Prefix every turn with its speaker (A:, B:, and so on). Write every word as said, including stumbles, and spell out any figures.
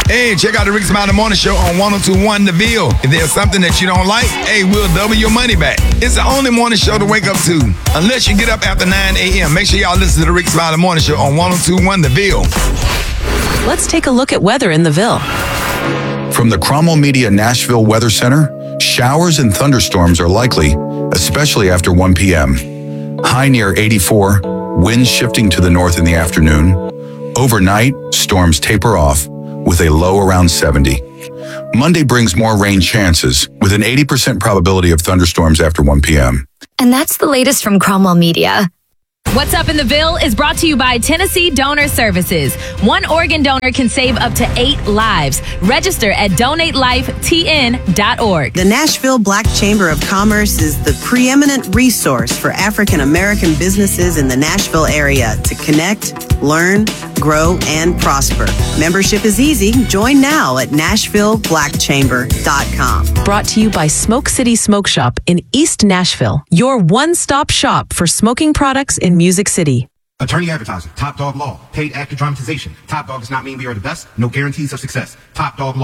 A: Hey, check out the Rick Smiley Morning Show on one oh two point one The Ville. If there's something that you don't like, hey, we'll double your money back. It's the only morning show to wake up to. Unless you get up after nine a.m. Make sure y'all listen to the Rick Smiley Morning Show on one oh two point one The Ville.
B: Let's take a look at weather in the Ville.
C: From the Cromwell Media Nashville Weather Center, showers and thunderstorms are likely, especially after one p.m. High near eighty-four, winds shifting to the north in the afternoon. Overnight, storms taper off with a low around seventy. Monday brings more rain chances with an eighty percent probability of thunderstorms after one p.m.
D: And that's the latest from Cromwell Media.
E: What's Up in the Ville is brought to you by Tennessee Donor Services. One organ donor can save up to eight lives. Register at donate life t n dot org.
F: The Nashville Black Chamber of Commerce is the preeminent resource for African American businesses in the Nashville area to connect, learn, grow, and prosper. Membership is easy. Join now at nashville black chamber dot com.
B: Brought to you by Smoke City Smoke Shop in East Nashville, your one-stop shop for smoking products in Music City.
G: Attorney Advertising, Top Dog Law, paid actor dramatization. Top Dog does not mean we are the best. No guarantees of success. Top Dog Law.